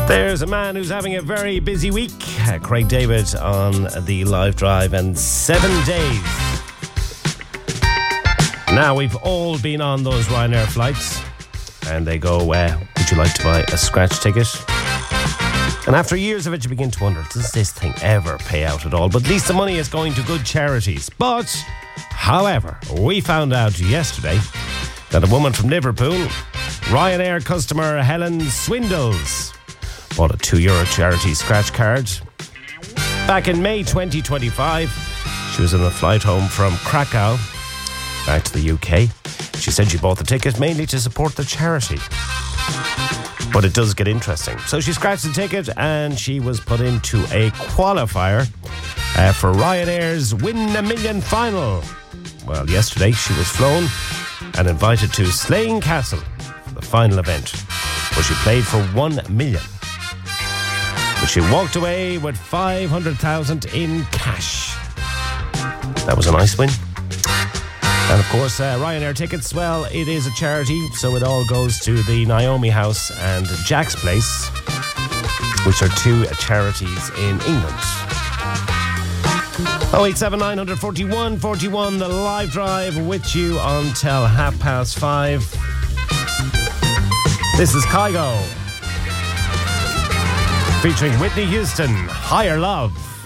There's a man who's having a very busy week. Craig David on the live drive and 7 days. Now, we've all been on those Ryanair flights and they go, would you like to buy a scratch ticket? And after years of it, you begin to wonder, does this thing ever pay out at all? But at least the money is going to good charities. But, however, we found out yesterday that a woman from Liverpool, Ryanair customer Helen Swindles, bought a €2 charity scratch card. Back in May 2025, she was on a flight home from Krakow back to the UK. She said she bought the ticket mainly to support the charity. But it does get interesting. So she scratched the ticket and she was put into a qualifier for Ryanair's Win a Million final. Well, yesterday she was flown and invited to Slane Castle for the final event, where she played for 1 million. But she walked away with 500,000 in cash. That was a nice win. And of course, Ryanair tickets, well, it is a charity, so it all goes to the Naomi House and Jack's Place, which are two charities in England. 087 941 41, the live drive with you until 5:30. This is Kygo, featuring Whitney Houston, Higher Love.